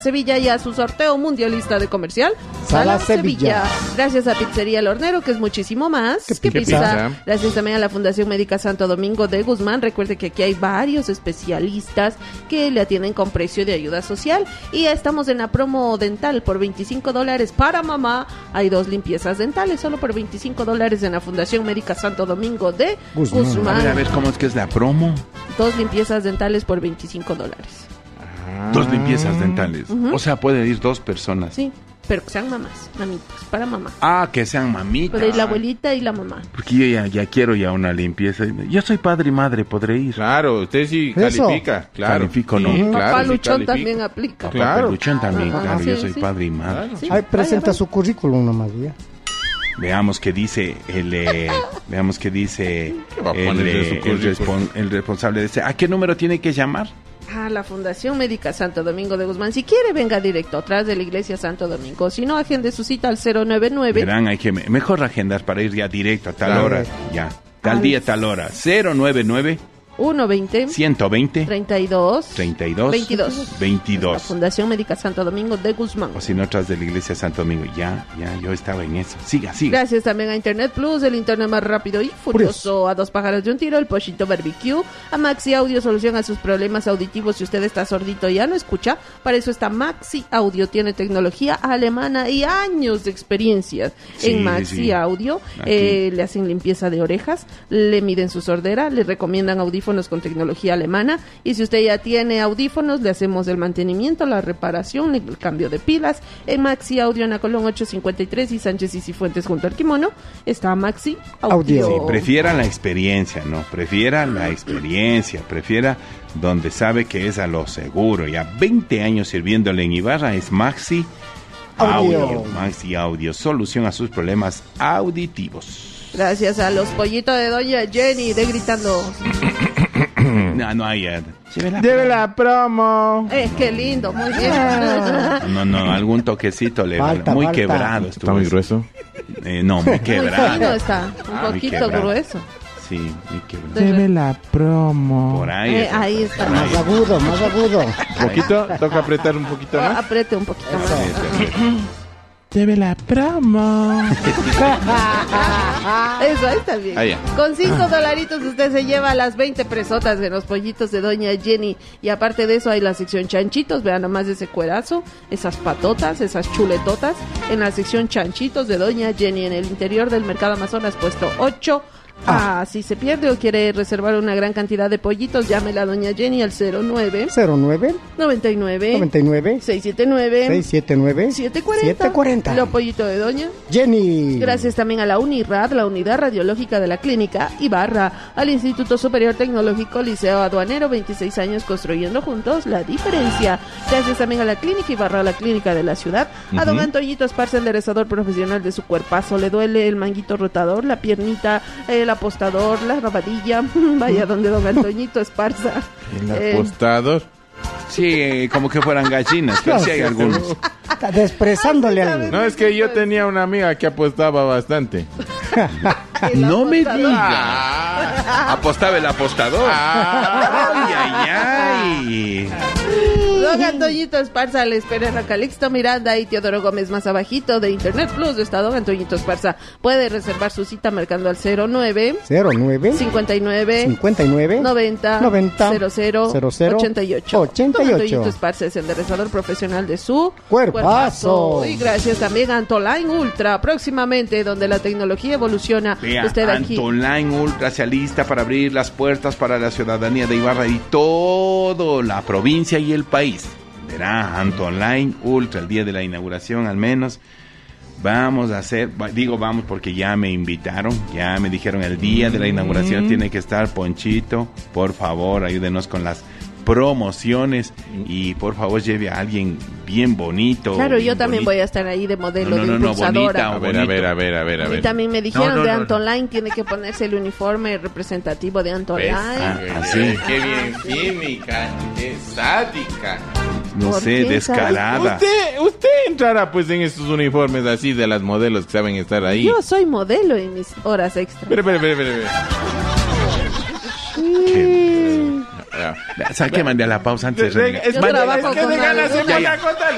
Sevilla y a su sorteo mundialista de comercial Sala Sevilla. Gracias a Pizzería El Hornero, que es muchísimo más que pizza. Gracias también a la Fundación Médica Santo Domingo de Guzmán. Recuerde que aquí hay varios especialistas que le atienden con precio de ayuda social. Y estamos en la promo dental por $25 para mamá. Hay 2 limpiezas dentales solo por $25 en la Fundación Médica Santo Domingo de Guzmán. A ver, ¿cómo es que es la promo? 2 limpiezas dentales por $25. 2 limpiezas dentales. O sea, pueden ir 2 personas. Sí, pero que sean mamás, mamitas, para mamá. Ah, que sean mamitas. Puede ir la abuelita y la mamá. Porque yo ya quiero ya una limpieza. Yo soy padre y madre, podré ir. Claro, usted sí califica. Claro. Califico, ¿no? Sí, Papá claro, Luchón sí también aplica. Papá Luchón también, claro. Sí, yo soy padre y madre. Claro. Sí, Ahí presenta vaya. su currículum nomás, ya. Veamos qué dice veamos qué dice ¿Qué va a poner en su currículum? el responsable de este. ¿A qué número tiene que llamar? A la Fundación Médica Santo Domingo de Guzmán. Si quiere, venga directo atrás de la Iglesia Santo Domingo. Si no, agende su cita al 099. Verán, hay que mejor agendar para ir ya directo a tal Claro. hora, ya. Tal día, tal hora. 099 120 120 32 32 22. La 22. Fundación Médica Santo Domingo de Guzmán. O si no, atrás de la iglesia Santo Domingo. Ya, yo estaba en eso. Siga. Gracias también a Internet Plus, el internet más rápido y furioso. A 2 pájaros de un tiro, el Pochito Barbecue. A Maxi Audio, solución a sus problemas auditivos. Si usted está sordito y ya no escucha, para eso está Maxi Audio. Tiene tecnología alemana y años de experiencia en Maxi Audio. Le hacen limpieza de orejas, le miden su sordera, le recomiendan audífonos con tecnología alemana. Y si usted ya tiene audífonos, le hacemos el mantenimiento, la reparación, el cambio de pilas. En Maxi Audio, en la Colón 853 y Sánchez y Cifuentes junto al Kimono, está Maxi Audio. Sí, prefiera la experiencia, ¿no? Prefiera donde sabe que es a lo seguro. Ya 20 años sirviéndole en Ibarra es Maxi Audio. Maxi Audio, solución a sus problemas auditivos. Gracias a los pollitos de Doña Jenny de Gritando. No hay. Lleve la promo. Qué lindo, muy bien. No, algún toquecito le Falta, muy falta. quebrado. Está muy grueso. No, muy Muy quebrado. fino está, un muy poquito quebrado. grueso. Sí, muy quebrado. Lleve la promo. Por ahí. Ahí está. Más agudo. Un poquito, toca apretar un poquito más. Apriete un poquito más. Lleve la promo. Eso, ahí está bien. Ah, ya. Con $5 usted se lleva las 20 presotas de los pollitos de Doña Jenny. Y aparte de eso hay la sección chanchitos. Vean nomás ese cuerazo, esas patotas, esas chuletotas. En la sección chanchitos de Doña Jenny, en el interior del Mercado Amazonas, puesto 8. Si se pierde o quiere reservar una gran cantidad de pollitos, llámela a Doña Jenny al 09 99 679 740. Los pollitos de Doña Jenny. Gracias también a la UNIRAD, la Unidad Radiológica de la Clínica Ibarra, al Instituto Superior Tecnológico Liceo Aduanero, 26 años construyendo juntos la diferencia. Gracias también a la Clínica Ibarra, la clínica de la ciudad, a don Antoñito Esparza, enderezador profesional de su cuerpazo. Le duele el manguito rotador, la piernita, el apostador, la rabadilla. Vaya donde don Antoñito Esparza. El apostador. Sí, como que fueran gallinas, pero sí hay algunos. Está desprezándole algo. No, es que yo tenía una amiga que apostaba bastante. No me apostador. diga. Apostaba el apostador. Ay. Don Antoñito Esparza le espera en Calixto Miranda y Teodoro Gómez más abajito de Internet Plus. Está don Antoñito Esparza. Puede reservar su cita marcando al 09 59 90 00 88. Don Antoñito Esparza es enderezador profesional de su Cuerpazo. Y gracias también a Antoline Ultra, próximamente, donde la tecnología evoluciona. Vea, Usted aquí. Antoline Ultra se alista para abrir las puertas para la ciudadanía de Ibarra y toda la provincia y el país. Verá, Antoline Ultra, el día de la inauguración al menos. Vamos a hacer, vamos porque ya me invitaron, ya me dijeron el día de la inauguración tiene que estar Ponchito, por favor, ayúdenos con las promociones y por favor lleve a alguien bien bonito. Claro, yo también bonito. voy a estar ahí de modelo, de bonita, impulsadora. A ver. Y también me dijeron No. de Antoline tiene que ponerse el uniforme representativo de Antoline. Así. Qué bien química, qué sádica. No ¿Por sé, qué, descarada. Usted entrará pues en estos uniformes así de las modelos que saben estar ahí. Yo soy modelo en mis horas extras. Espera. ¿Sabes qué? Mandé a la pausa antes. Es que de ganas se Ya. me